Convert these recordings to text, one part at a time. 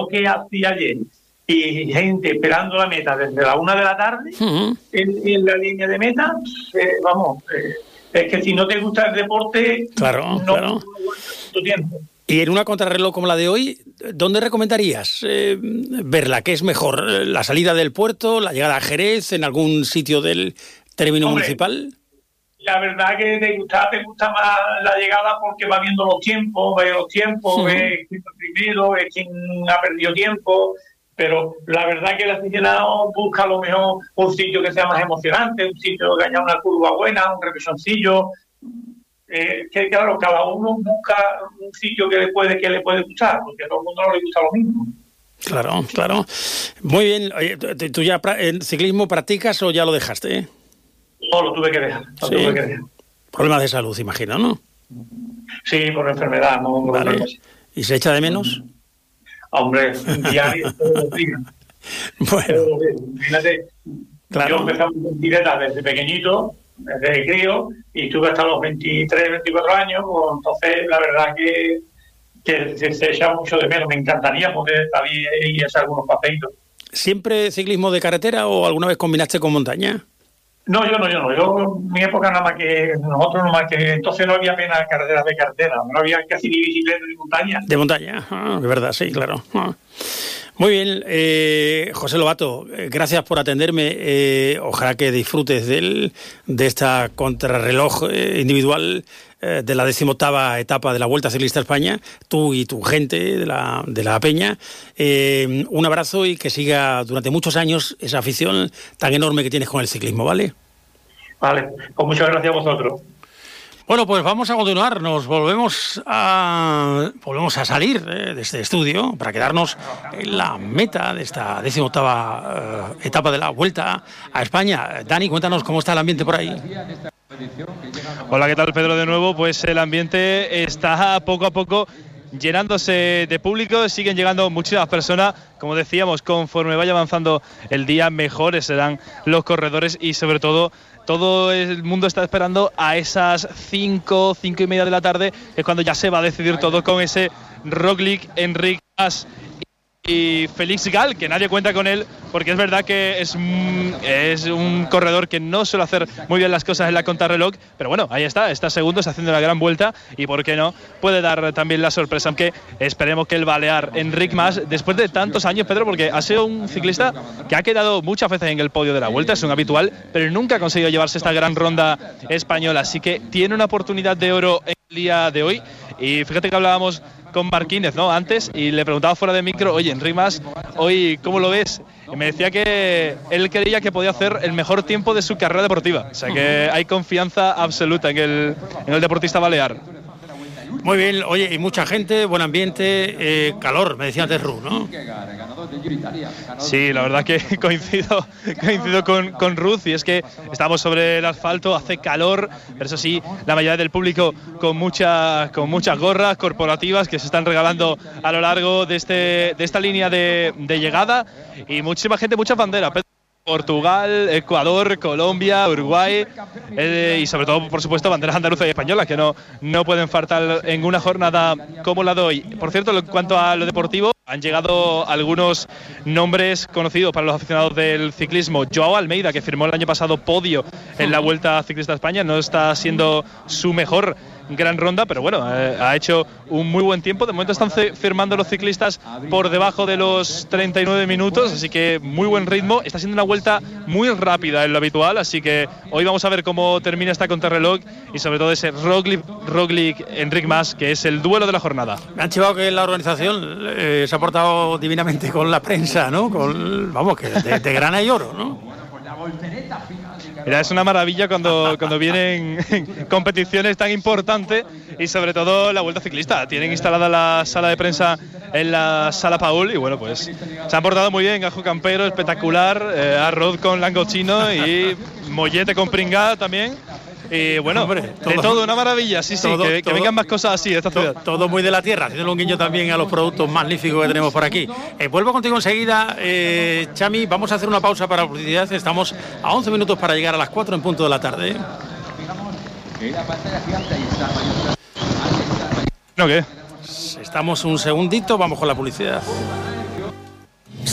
que hacía ayer y gente esperando la meta desde la 1 de la tarde en la línea de meta, es que si no te gusta el deporte, claro. aguantas tu tiempo. Y en una contrarreloj como la de hoy, ¿dónde recomendarías verla? ¿Qué es mejor? ¿La salida del puerto, la llegada a Jerez, en algún sitio del término municipal? La verdad que te gusta más la llegada porque va viendo los tiempos, ves quién fue primero, ves quién ha perdido tiempo, pero la verdad que el aficionado busca a lo mejor un sitio que sea más emocionante, un sitio que haya una curva buena, un repechoncillo. Que claro, cada uno busca un sitio que le puede gustar, porque a todo el mundo no le gusta lo mismo. Claro. Muy bien. Oye, ¿tú ya en ciclismo practicas o ya lo dejaste? No, lo tuve que dejar. Problemas de salud, imagino, ¿no? Sí, por enfermedad, no. Vale. ¿Y se echa de menos? Hombre, diario, todos los días. Bueno. Fíjate, yo empecé en directa desde pequeñito, desde crío, y estuve hasta los 23, 24 años, pues, entonces la verdad que se echa mucho de menos. Me encantaría poder salir y hacer algunos paseitos. ¿Siempre ciclismo de carretera o alguna vez combinaste con montaña? No, yo no. Yo, en mi época nosotros entonces no había apenas carreteras de carretera, no había casi ni bicicleta ni montaña. De montaña, de verdad, sí, claro. Muy bien, José Lobato, gracias por atenderme. Ojalá que disfrutes de esta contrarreloj individual de la 18ª etapa de la Vuelta Ciclista a España, tú y tu gente de la Peña. Un abrazo y que siga durante muchos años esa afición tan enorme que tienes con el ciclismo, ¿vale? Vale, pues muchas gracias a vosotros. Bueno, pues vamos a continuar, volvemos a salir de este estudio para quedarnos en la meta de esta 18ª etapa de la Vuelta a España. Dani, cuéntanos cómo está el ambiente por ahí. Hola, ¿qué tal, Pedro? De nuevo, pues el ambiente está poco a poco llenándose de público, siguen llegando muchísimas personas. Como decíamos, conforme vaya avanzando el día, mejores serán los corredores y sobre todo el mundo está esperando a esas 5:30 de la tarde, es cuando ya se va a decidir todo con ese Roglic, Enric Mas y Félix Gall, que nadie cuenta con él, porque es verdad que es un corredor que no suele hacer muy bien las cosas en la contrarreloj, pero bueno, ahí está segundo, está haciendo una gran vuelta y por qué no, puede dar también la sorpresa, aunque esperemos que el balear Enric Mas, después de tantos años, Pedro, porque ha sido un ciclista que ha quedado muchas veces en el podio de la Vuelta, es un habitual, pero nunca ha conseguido llevarse esta gran ronda española, así que tiene una oportunidad de oro en el día de hoy. Y fíjate que hablábamos con Marquínez, ¿no?, antes, y le preguntaba fuera de micro, oye, Enric Mas, hoy, ¿cómo lo ves? Y me decía que él creía que podía hacer el mejor tiempo de su carrera deportiva. O sea que hay confianza absoluta en el deportista balear. Muy bien, oye, y mucha gente, buen ambiente, calor, me decía antes Ru, ¿no? Sí, la verdad que coincido con Ruth, y es que estamos sobre el asfalto, hace calor, pero eso sí, la mayoría del público con muchas gorras corporativas que se están regalando a lo largo de esta línea de llegada, y muchísima gente, muchas banderas. Portugal, Ecuador, Colombia, Uruguay y sobre todo, por supuesto, banderas andaluzas y españolas que no pueden faltar en una jornada como la de hoy. Por cierto, en cuanto a lo deportivo, han llegado algunos nombres conocidos para los aficionados del ciclismo. Joao Almeida, que firmó el año pasado podio en la Vuelta Ciclista a España, no está siendo su mejor gran ronda, pero bueno, ha hecho un muy buen tiempo. De momento están firmando los ciclistas por debajo de los 39 minutos, así que muy buen ritmo. Está siendo una vuelta muy rápida en lo habitual, así que hoy vamos a ver cómo termina esta contrarreloj y sobre todo ese Roglic Enric Mas, que es el duelo de la jornada. Me han chivado que la organización se ha portado divinamente con la prensa, ¿no? Vamos, que de grana y oro, ¿no? Mira, es una maravilla cuando vienen competiciones tan importantes y sobre todo la Vuelta Ciclista. Tienen instalada la sala de prensa en la Sala Paul y bueno, pues se han portado muy bien. Gajo Campero, espectacular, arroz con langochino y mollete con pringada también. Y bueno, hombre, de todo, una maravilla, sí, que vengan más cosas así de esta ciudad. Todo muy de la tierra, haciendo un guiño también a los productos magníficos que tenemos por aquí. Vuelvo contigo enseguida, Chami, vamos a hacer una pausa para la publicidad, estamos a 11 minutos para llegar a las 4 en punto de la tarde. ¿No qué? Estamos un segundito, vamos con la publicidad.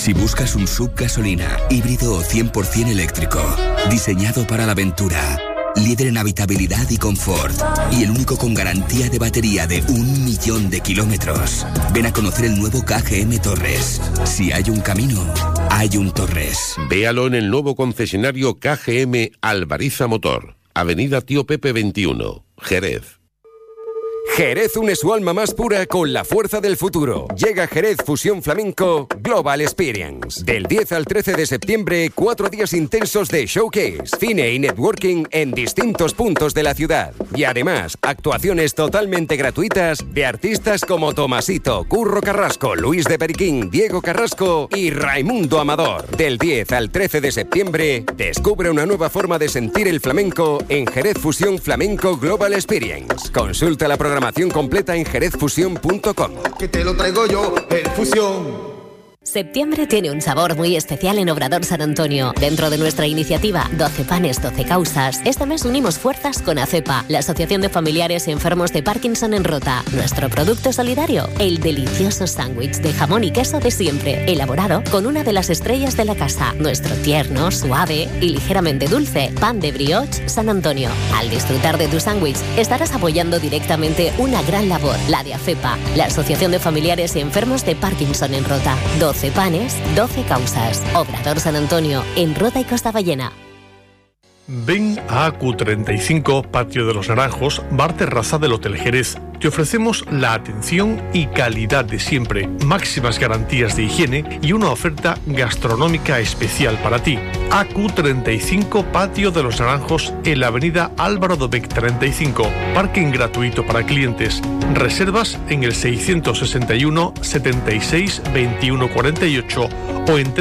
Si buscas un SUV gasolina, híbrido o 100% eléctrico, diseñado para la aventura, líder en habitabilidad y confort, y el único con garantía de batería de 1 millón de kilómetros, ven a conocer el nuevo KGM Torres. Si hay un camino, hay un Torres. Véalo en el nuevo concesionario KGM Alvariza Motor, Avenida Tío Pepe 21, Jerez. Jerez une su alma más pura con la fuerza del futuro. Llega Jerez Fusión Flamenco Global Experience. Del 10 al 13 de septiembre, 4 días intensos de showcase, cine y networking en distintos puntos de la ciudad. Y además, actuaciones totalmente gratuitas de artistas como Tomasito, Curro Carrasco, Luis de Periquín, Diego Carrasco y Raimundo Amador. Del 10 al 13 de septiembre, descubre una nueva forma de sentir el flamenco en Jerez Fusión Flamenco Global Experience. Consulta la programación completa en jerezfusión.com. Que te lo traigo yo, el Fusión. Septiembre tiene un sabor muy especial en Obrador San Antonio. Dentro de nuestra iniciativa 12 panes, 12 causas, este mes unimos fuerzas con ACEPA, la Asociación de Familiares y Enfermos de Parkinson en Rota. Nuestro producto solidario, el delicioso sándwich de jamón y queso de siempre, elaborado con una de las estrellas de la casa. Nuestro tierno, suave y ligeramente dulce pan de brioche San Antonio. Al disfrutar de tu sándwich, estarás apoyando directamente una gran labor, la de ACEPA, la Asociación de Familiares y Enfermos de Parkinson en Rota. 12 panes, 12 causas. Obrador San Antonio, en Rota y Costa Ballena. Ven a AQ35, Patio de los Naranjos, bar terraza del Hotel Jerez. Te ofrecemos la atención y calidad de siempre, máximas garantías de higiene y una oferta gastronómica especial para ti. AQ35, Patio de los Naranjos, en la avenida Álvaro Dobech 35. Parking gratuito para clientes. Reservas en el 661 76 21 48 o en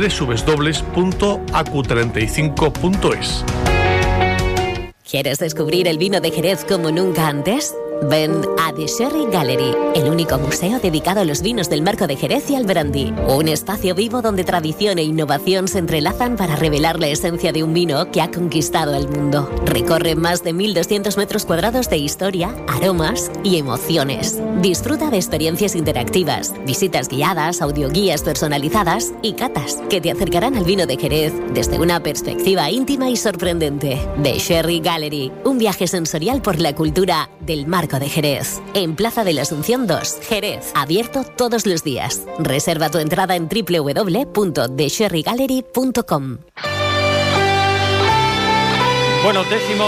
www.acu35.es. ¿Quieres descubrir el vino de Jerez como nunca antes? Ven a The Sherry Gallery, el único museo dedicado a los vinos del Marco de Jerez y al brandy. Un espacio vivo donde tradición e innovación se entrelazan para revelar la esencia de un vino que ha conquistado el mundo. Recorre más de 1.200 metros cuadrados de historia, aromas y emociones. Disfruta de experiencias interactivas, visitas guiadas, audioguías personalizadas y catas que te acercarán al vino de Jerez desde una perspectiva íntima y sorprendente. The Sherry Gallery, un viaje sensorial por la cultura del Marco de Jerez, en Plaza de la Asunción 2, Jerez, abierto todos los días. Reserva tu entrada en www.thesherrygallery.com. Bueno,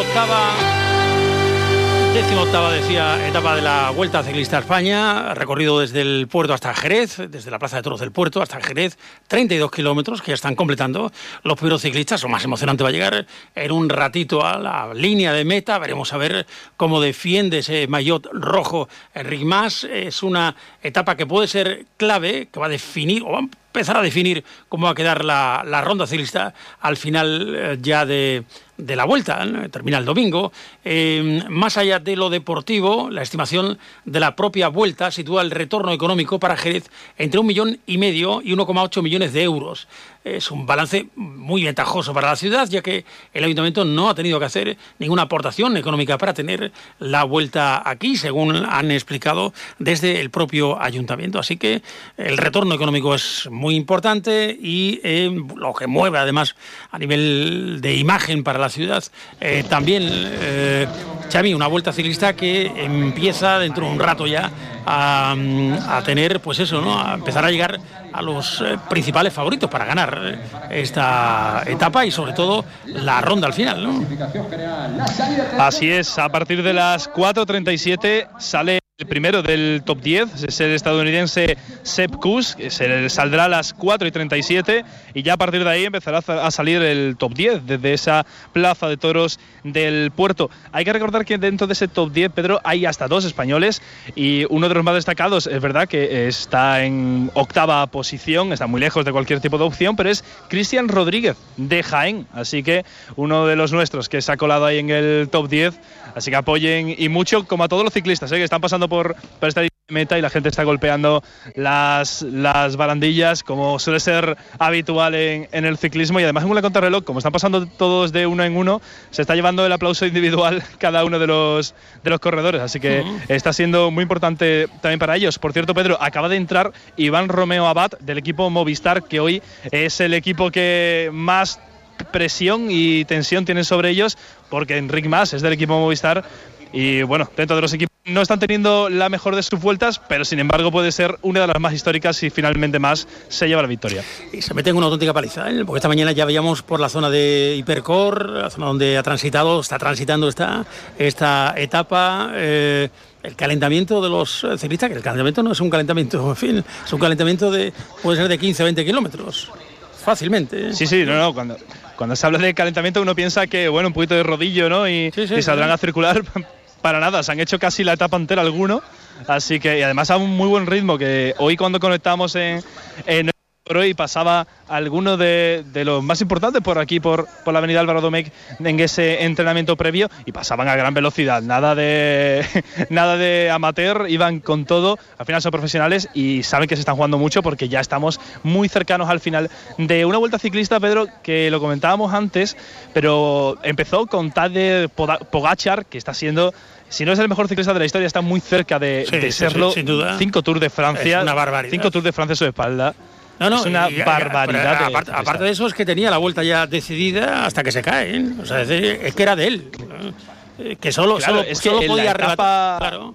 decimoctava decía, etapa de la Vuelta Ciclista a España, recorrido desde el puerto hasta Jerez, desde la Plaza de Toros del Puerto hasta Jerez, 32 kilómetros que ya están completando los primeros ciclistas. Lo más emocionante va a llegar en un ratito a la línea de meta. Veremos a ver cómo defiende ese maillot rojo Enric Mas. Es una etapa que puede ser clave, que va a definir o va a empezar a definir cómo va a quedar la ronda ciclista al final ya de la Vuelta, ¿no? Termina el domingo. Más allá de lo deportivo, la estimación de la propia Vuelta sitúa el retorno económico para Jerez entre 1,5 millones y 1,8 millones de euros. Es un balance muy ventajoso para la ciudad, ya que el ayuntamiento no ha tenido que hacer ninguna aportación económica para tener la Vuelta aquí, según han explicado desde el propio ayuntamiento. Así que el retorno económico es muy importante y lo que mueve además a nivel de imagen para la ciudad también, Xavi, una Vuelta ciclista que empieza dentro de un rato ya a tener, pues eso, ¿no? A empezar a llegar a los principales favoritos para ganar esta etapa y sobre todo la ronda al final, ¿no? Así es, a partir de las 4:37 sale el primero del top 10, es el estadounidense Sepp Kuss, que saldrá a las 4:37 y ya a partir de ahí empezará a salir el top 10 desde esa plaza de toros del puerto. Hay que recordar que dentro de ese top 10, Pedro, hay hasta 2 españoles y uno de los más destacados, es verdad que está en 8ª posición, está muy lejos de cualquier tipo de opción, pero es Cristian Rodríguez de Jaén, así que uno de los nuestros que se ha colado ahí en el top 10, así que apoyen y mucho como a todos los ciclistas que están pasando por esta meta y la gente está golpeando las barandillas, como suele ser habitual en el ciclismo, y además en una contrarreloj, como están pasando todos de uno en uno, se está llevando el aplauso individual cada uno de los corredores, así que está siendo muy importante también para ellos. Por cierto, Pedro, acaba de entrar Iván Romeo Abad del equipo Movistar, que hoy es el equipo que más presión y tensión tienen sobre ellos, porque Enric Mas es del equipo Movistar. Y bueno, dentro de los equipos no están teniendo la mejor de sus vueltas, pero sin embargo puede ser una de las más históricas si finalmente Mas se lleva la victoria. Y se mete en una auténtica paliza, porque esta mañana ya veíamos por la zona de Hipercor, la zona donde está transitando esta etapa, el calentamiento de los ciclistas, que el calentamiento no es un calentamiento, en fin, es un calentamiento puede ser de 15 o 20 kilómetros, fácilmente. Sí, no, cuando se habla de calentamiento uno piensa que, bueno, un poquito de rodillo, ¿no? Y saldrán a circular. Para nada, se han hecho casi la etapa entera alguno, así que, y además a un muy buen ritmo, que hoy cuando conectamos en hoy pasaba alguno de los más importantes por aquí, por la avenida Álvaro Domecq, en ese entrenamiento previo, y pasaban a gran velocidad, nada de amateur, iban con todo. Al final son profesionales y saben que se están jugando mucho, porque ya estamos muy cercanos al final de una vuelta ciclista, Pedro, que lo comentábamos antes, pero empezó con Tadej Pogačar, que está siendo, si no es el mejor ciclista de la historia, está muy cerca de serlo. Sin duda. 5 Tours de Francia, es una barbaridad. 5 Tours de Francia a su espalda. No, es una barbaridad. Aparte de eso, es que tenía la vuelta ya decidida hasta que se cae, ¿eh? O sea, es que era de él, que solo podía arrebatar. Claro.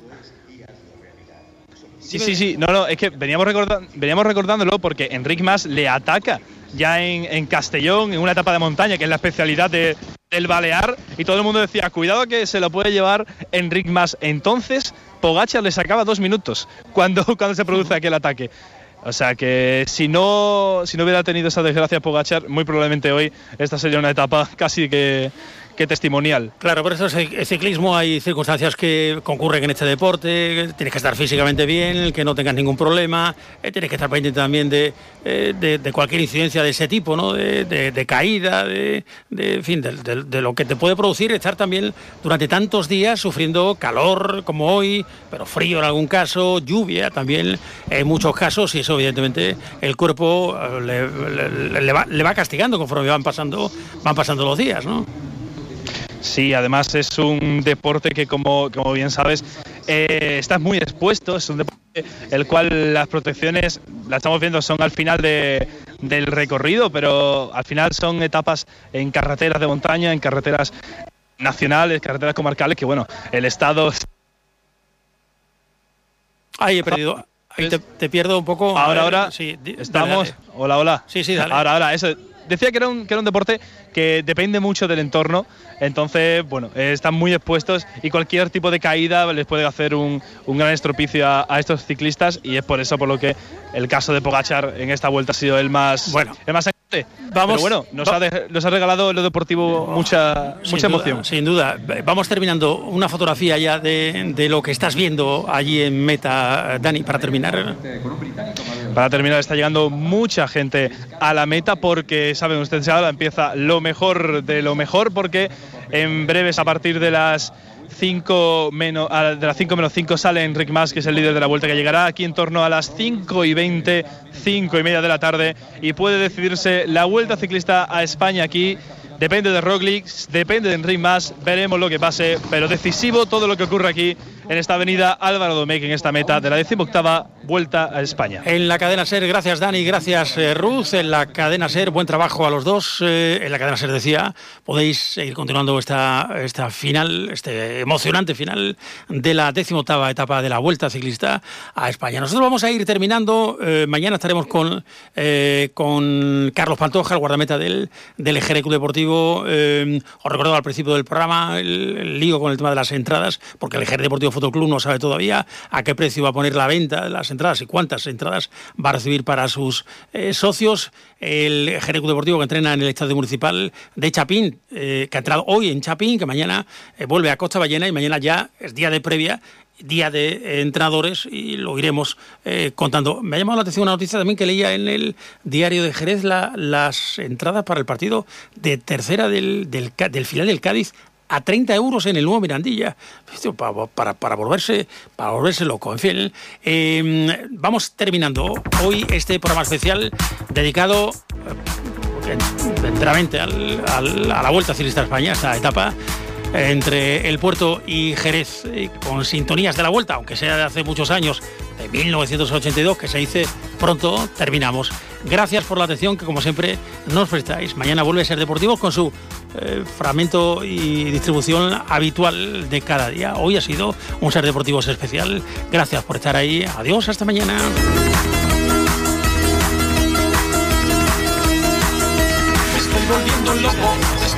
Sí. No, es que veníamos recordándolo, porque Enric Mas le ataca ya en Castellón, en una etapa de montaña, que es la especialidad del Balear, y todo el mundo decía, cuidado que se lo puede llevar Enric Mas. Entonces, Pogačar le sacaba 2 minutos cuando se produce aquel ataque. O sea que si no hubiera tenido esa desgracia Pogačar, muy probablemente hoy esta sería una etapa casi que testimonial. Claro, por eso el ciclismo hay circunstancias que concurren en este deporte. Tienes que estar físicamente bien, que no tengas ningún problema, tienes que estar pendiente también de cualquier incidencia de ese tipo, ¿no? De caída, en fin, de lo que te puede producir estar también durante tantos días sufriendo calor como hoy, pero frío en algún caso, lluvia también en muchos casos, y eso evidentemente el cuerpo le va castigando conforme van pasando los días, ¿no? Sí, además es un deporte que, como bien sabes, estás muy expuesto. Es un deporte el cual las protecciones, las estamos viendo, son al final del recorrido, pero al final son etapas en carreteras de montaña, en carreteras nacionales, carreteras comarcales, que bueno, el Estado... Ahí he perdido. Ahí te pierdo un poco. Ahora, sí, estamos... Dale. Hola. Sí, dale. Ahora, eso... Decía que era un deporte que depende mucho del entorno, entonces, bueno, están muy expuestos y cualquier tipo de caída les puede hacer un gran estropicio a estos ciclistas, y es por eso por lo que el caso de Pogačar en esta vuelta ha sido el más sangrante. Pero bueno, nos ha regalado lo deportivo mucha emoción. Sin duda. Vamos terminando. Una fotografía ya de lo que estás viendo allí en meta, Dani, para terminar. Para terminar, está llegando mucha gente a la meta, porque, saben ustedes, ahora empieza lo mejor de lo mejor, porque en breves, a partir de las 5 menos 5 sale Enric Mas, que es el líder de la vuelta, que llegará aquí en torno a las 5:20, 5:30 de la tarde, y puede decidirse la vuelta ciclista a España aquí. Depende de Roglic, depende de Enric Mas, veremos lo que pase, pero decisivo todo lo que ocurre aquí en esta avenida Álvaro Domecq, en esta meta de la 18ª Vuelta a España. En la cadena SER, gracias Dani, gracias Ruth. En la cadena SER, buen trabajo a los dos. En la cadena SER, decía, podéis seguir continuando esta final, este emocionante final de la 18ª etapa de la Vuelta Ciclista a España. Nosotros vamos a ir terminando. Mañana estaremos con Carlos Pantoja, el guardameta del Ejere Club Deportivo. Os recordaba al principio del programa el lío con el tema de las entradas, porque el Ejere Deportivo Fútbol Club no sabe todavía a qué precio va a poner la venta de las entradas y cuántas entradas va a recibir para sus socios. El Ejere Club Deportivo, que entrena en el Estadio Municipal de Chapín, que ha entrado hoy en Chapín, que mañana vuelve a Costa Ballena, y mañana ya es día de previa, día de entrenadores, y lo iremos contando. Me ha llamado la atención una noticia también que leía en el diario de Jerez, las entradas para el partido de tercera del filial del Cádiz a 30 euros en el nuevo Mirandilla, para volverse loco. En fin, vamos terminando hoy este programa especial dedicado enteramente a la Vuelta Ciclista a España, esta etapa entre el Puerto y Jerez, con sintonías de la Vuelta, aunque sea de hace muchos años, de 1982, que se dice pronto, terminamos. Gracias por la atención que, como siempre, nos prestáis. Mañana vuelve a Ser Deportivo con su fragmento y distribución habitual de cada día. Hoy ha sido un Ser Deportivos especial. Gracias por estar ahí. Adiós, hasta mañana. Estoy volviendo loco.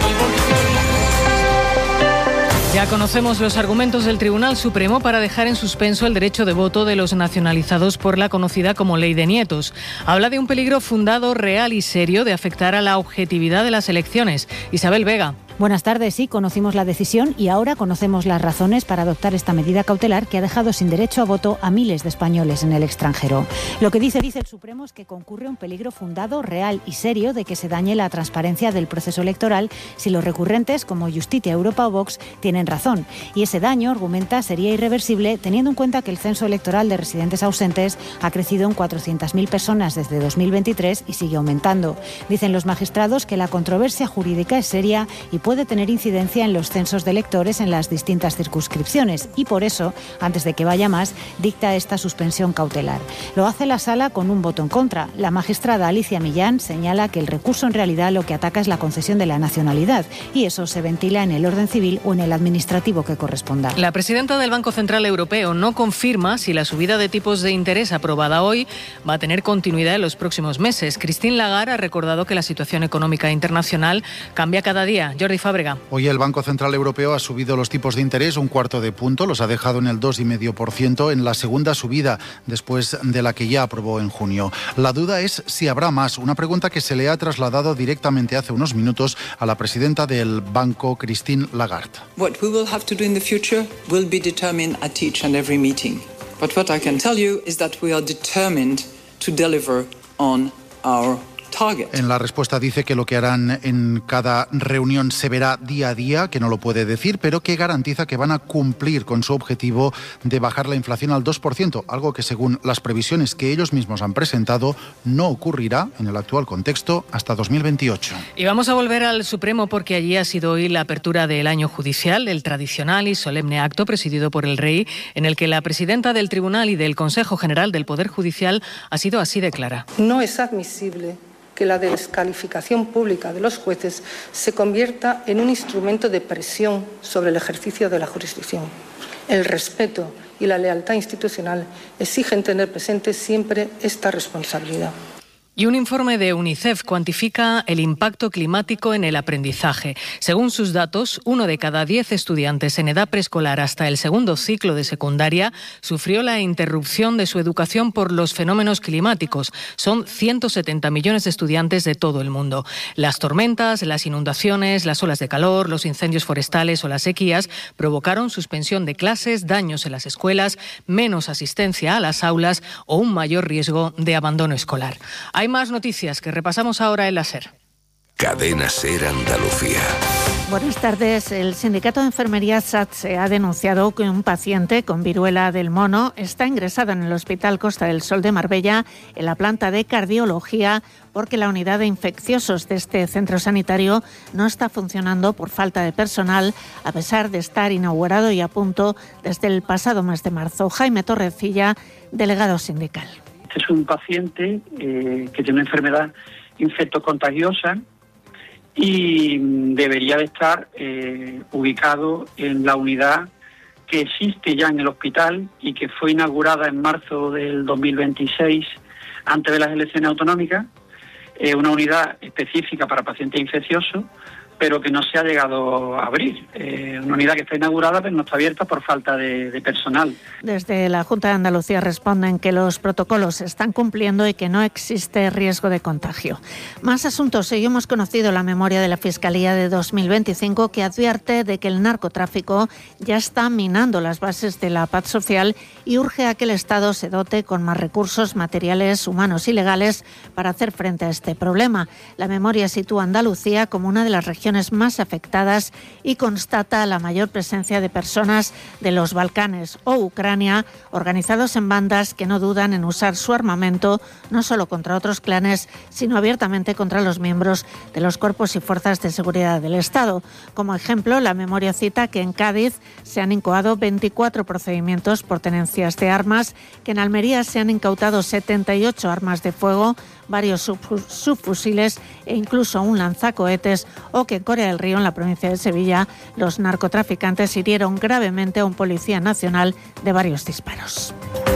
Ya conocemos los argumentos del Tribunal Supremo para dejar en suspenso el derecho de voto de los nacionalizados por la conocida como Ley de Nietos. Habla de un peligro fundado, real y serio de afectar a la objetividad de las elecciones. Isabel Vega. Buenas tardes. Sí, conocimos la decisión y ahora conocemos las razones para adoptar esta medida cautelar que ha dejado sin derecho a voto a miles de españoles en el extranjero. Lo que dice el Supremo es que concurre un peligro fundado, real y serio de que se dañe la transparencia del proceso electoral si los recurrentes como Justicia, Europa o Vox tienen razón. Y ese daño, argumenta, sería irreversible teniendo en cuenta que el censo electoral de residentes ausentes ha crecido en 400.000 personas desde 2023 y sigue aumentando. Dicen los magistrados que la controversia jurídica es seria y puede tener incidencia en los censos de electores en las distintas circunscripciones y por eso, antes de que vaya más, dicta esta suspensión cautelar. Lo hace la Sala con un voto en contra. La magistrada Alicia Millán señala que el recurso en realidad lo que ataca es la concesión de la nacionalidad y eso se ventila en el orden civil o en el administrativo que corresponda. La presidenta del Banco Central Europeo no confirma si la subida de tipos de interés aprobada hoy va a tener continuidad en los próximos meses. Christine Lagarde ha recordado que la situación económica internacional cambia cada día. Jordi Fábrega. Hoy el Banco Central Europeo ha subido los tipos de interés 1/4 punto, los ha dejado en el 2,5% en la segunda subida después de la que ya aprobó en junio. La duda es si habrá más, una pregunta que se le ha trasladado directamente hace unos minutos a la presidenta del banco, Christine Lagarde. What we will have to do in the future will be determined at each and every meeting. But what I can tell you is that we are determined to deliver on our target. En la respuesta dice que lo que harán en cada reunión se verá día a día, que no lo puede decir, pero que garantiza que van a cumplir con su objetivo de bajar la inflación al 2%, algo que según las previsiones que ellos mismos han presentado no ocurrirá en el actual contexto hasta 2028. Y vamos a volver al Supremo porque allí ha sido hoy la apertura del año judicial, el tradicional y solemne acto presidido por el Rey, en el que la presidenta del Tribunal y del Consejo General del Poder Judicial ha sido así de clara. No es admisible que la descalificación pública de los jueces se convierta en un instrumento de presión sobre el ejercicio de la jurisdicción. El respeto y la lealtad institucional exigen tener presente siempre esta responsabilidad. Y un informe de UNICEF cuantifica el impacto climático en el aprendizaje. Según sus datos, 1 de cada 10 estudiantes en edad preescolar hasta el segundo ciclo de secundaria sufrió la interrupción de su educación por los fenómenos climáticos. Son 170 millones de estudiantes de todo el mundo. Las tormentas, las inundaciones, las olas de calor, los incendios forestales o las sequías provocaron suspensión de clases, daños en las escuelas, menos asistencia a las aulas o un mayor riesgo de abandono escolar. Hay más noticias que repasamos ahora en la SER. Cadena SER Andalucía. Buenas tardes. El sindicato de enfermería SATSE ha denunciado que un paciente con viruela del mono está ingresado en el Hospital Costa del Sol de Marbella, en la planta de cardiología, porque la unidad de infecciosos de este centro sanitario no está funcionando por falta de personal, a pesar de estar inaugurado y a punto desde el pasado mes de marzo. Jaime Torrecilla, delegado sindical. Es un paciente que tiene una enfermedad infectocontagiosa y debería de estar ubicado en la unidad que existe ya en el hospital y que fue inaugurada en marzo del 2026, antes de las elecciones autonómicas, una unidad específica para pacientes infecciosos, pero que no se ha llegado a abrir. Una unidad que está inaugurada pero no está abierta por falta de personal. Desde la Junta de Andalucía responden que los protocolos se están cumpliendo y que no existe riesgo de contagio. Más asuntos. Hoy hemos conocido la memoria de la Fiscalía de 2025 que advierte de que el narcotráfico ya está minando las bases de la paz social y urge a que el Estado se dote con más recursos materiales, humanos y legales para hacer frente a este problema. La memoria sitúa a Andalucía como una de las regiones regiones más afectadas y constata la mayor presencia de personas de los Balcanes o Ucrania, organizados en bandas que no dudan en usar su armamento no solo contra otros clanes, sino abiertamente contra los miembros de los cuerpos y fuerzas de seguridad del Estado. Como ejemplo, la memoria cita que en Cádiz se han incoado 24 procedimientos por tenencias de armas, que en Almería se han incautado 78 armas de fuego, varios subfusiles e incluso un lanzacohetes, o que en Corea del Río, en la provincia de Sevilla, los narcotraficantes hirieron gravemente a un policía nacional de varios disparos.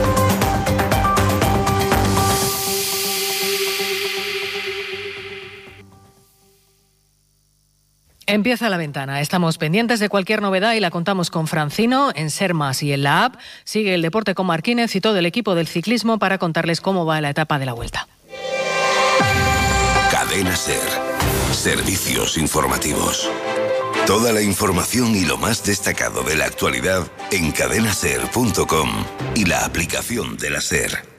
Empieza la ventana. Estamos pendientes de cualquier novedad y la contamos con Francino en Ser Más y en la app. Sigue el deporte con Marquínez y todo el equipo del ciclismo para contarles cómo va la etapa de la Vuelta. Cadena Ser. Servicios informativos. Toda la información y lo más destacado de la actualidad en cadenaser.com y la aplicación de la Ser.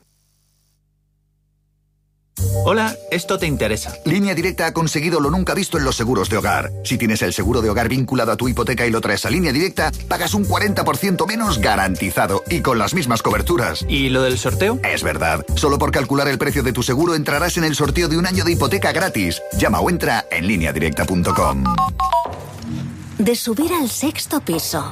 Hola, esto te interesa. Línea Directa ha conseguido lo nunca visto en los seguros de hogar. Si tienes el seguro de hogar vinculado a tu hipoteca y lo traes a Línea Directa, pagas un 40% menos garantizado y con las mismas coberturas. ¿Y lo del sorteo? Es verdad. Solo por calcular el precio de tu seguro entrarás en el sorteo de un año de hipoteca gratis. Llama o entra en lineadirecta.com. De subir al 6º piso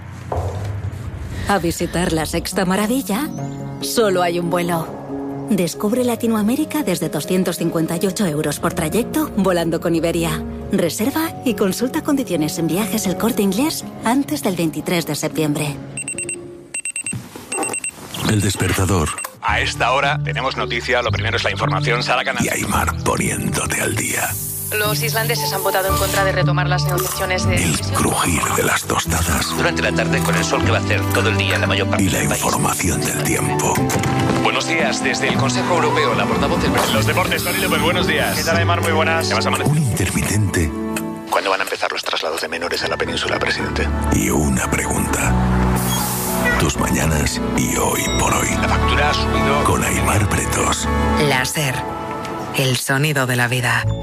a visitar la Sexta Maravilla, solo hay un vuelo. Descubre Latinoamérica desde 258 € por trayecto volando con Iberia. Reserva y consulta condiciones en Viajes El Corte Inglés antes del 23 de septiembre. El despertador. A esta hora tenemos noticia. Lo primero es la información. Sara Canal. Y Aymar poniéndote al día. Los islandeses han votado en contra de retomar las negociaciones de... El crujir de las tostadas. Durante la tarde, con el sol que va a hacer todo el día en la mayor parte y la del país. Información del tiempo. Buenos días, desde el Consejo Europeo, la portavoz del presidente. Los deportes, Tony López, buenos días. ¿Qué tal, Aymar? Muy buenas. ¿Qué vas a amanecer? Un intermitente. ¿Cuándo van a empezar los traslados de menores a la península, presidente? Y una pregunta. Tus mañanas y hoy por hoy. La factura ha subido. Con Aymar Pretos. La Ser. El sonido de la vida.